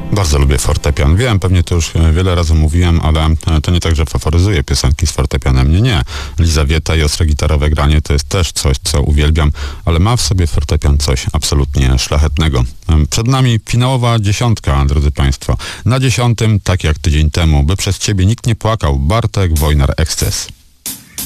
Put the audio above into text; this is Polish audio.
Bardzo lubię fortepian. Wiem, pewnie to już wiele razy mówiłem, ale to nie tak, że faworyzuję piosenki z fortepianem. Nie. Lizawieta i ostre gitarowe granie to jest też coś, co uwielbiam, ale ma w sobie fortepian coś absolutnie szlachetnego. Przed nami finałowa 10, drodzy Państwo. Na 10, tak jak tydzień temu, by przez Ciebie nikt nie płakał, Bartek Wojnar, Eksces.